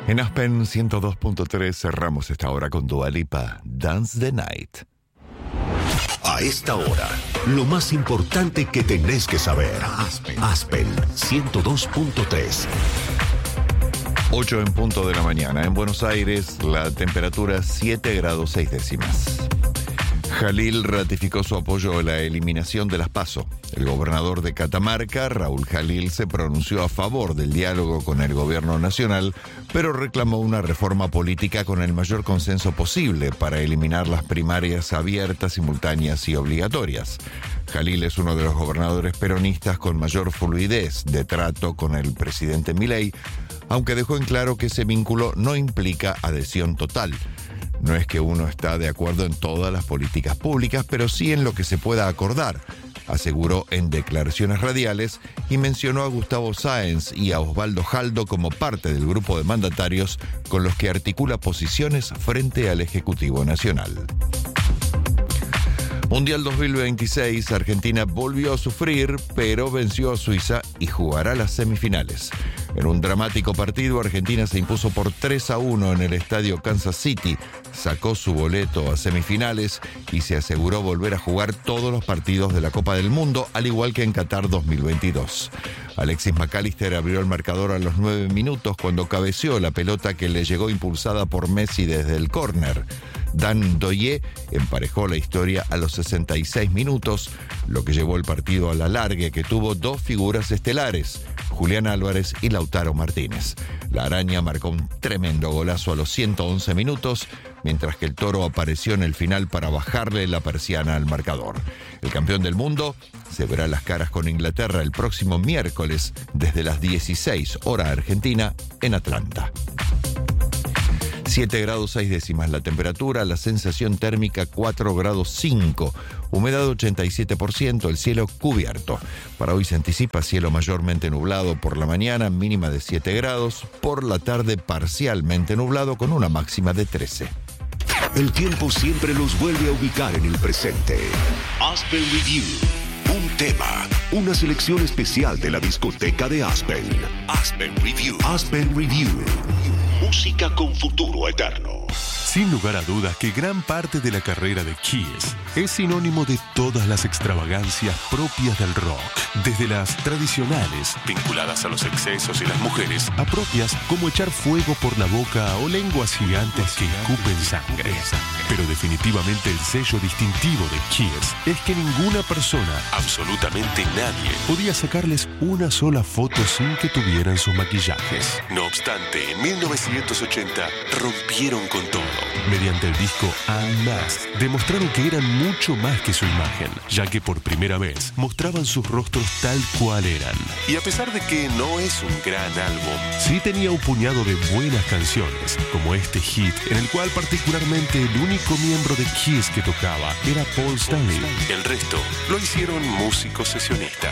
En Aspen 102.3 cerramos esta hora con Dua Lipa, Dance the Night. A esta hora, lo más importante que tenés que saber. Aspen 102.3. 8 en punto de la mañana. En Buenos Aires, la temperatura 7 grados 6 décimas. Jalil ratificó su apoyo a la eliminación de las PASO. El gobernador de Catamarca, Raúl Jalil, se pronunció a favor del diálogo con el gobierno nacional, pero reclamó una reforma política con el mayor consenso posible para eliminar las primarias abiertas, simultáneas y obligatorias. Jalil es uno de los gobernadores peronistas con mayor fluidez de trato con el presidente Milei, aunque dejó en claro que ese vínculo no implica adhesión total. No es que uno está de acuerdo en todas las políticas públicas, pero sí en lo que se pueda acordar, aseguró en declaraciones radiales y mencionó a Gustavo Sáenz y a Osvaldo Jaldo como parte del grupo de mandatarios con los que articula posiciones frente al Ejecutivo Nacional. Mundial 2026, Argentina volvió a sufrir, pero venció a Suiza y jugará las semifinales. En un dramático partido, Argentina se impuso por 3-1 en el estadio Kansas City, sacó su boleto a semifinales y se aseguró volver a jugar todos los partidos de la Copa del Mundo, al igual que en Qatar 2022. Alexis McAllister abrió el marcador a los 9 minutos cuando cabeceó la pelota que le llegó impulsada por Messi desde el córner. Dan Doye emparejó la historia a los 66 minutos, lo que llevó el partido a la largue, que tuvo dos figuras estelares, Julián Álvarez y Lautaro Martínez. La Araña marcó un tremendo golazo a los 111 minutos, mientras que el Toro apareció en el final para bajarle la persiana al marcador. El campeón del mundo se verá las caras con Inglaterra el próximo miércoles desde las 16 hora argentina en Atlanta. 7 grados 6 décimas la temperatura, la sensación térmica 4 grados 5, humedad 87%, el cielo cubierto. Para hoy se anticipa cielo mayormente nublado por la mañana, mínima de 7 grados, por la tarde parcialmente nublado con una máxima de 13. El tiempo siempre los vuelve a ubicar en el presente. Aspen Review. Un tema, una selección especial de la discoteca de Aspen. Aspen Review. Aspen Review. Música con futuro eterno. Sin lugar a dudas que gran parte de la carrera de Kiss es sinónimo de todas las extravagancias propias del rock, desde las tradicionales, vinculadas a los excesos y las mujeres, a propias como echar fuego por la boca o lenguas gigantes que escupen sangre. Pero definitivamente el sello distintivo de Kiss es que ninguna persona, absolutamente nadie, podía sacarles una sola foto sin que tuvieran sus maquillajes. No obstante, en 1980 rompieron con todo. Mediante el disco Unmasked, demostraron que eran mucho más que su imagen, ya que por primera vez mostraban sus rostros tal cual eran. Y a pesar de que no es un gran álbum, sí tenía un puñado de buenas canciones, como este hit, en el cual particularmente el único miembro de Kiss que tocaba era Paul Stanley. El resto lo hicieron músicos sesionistas.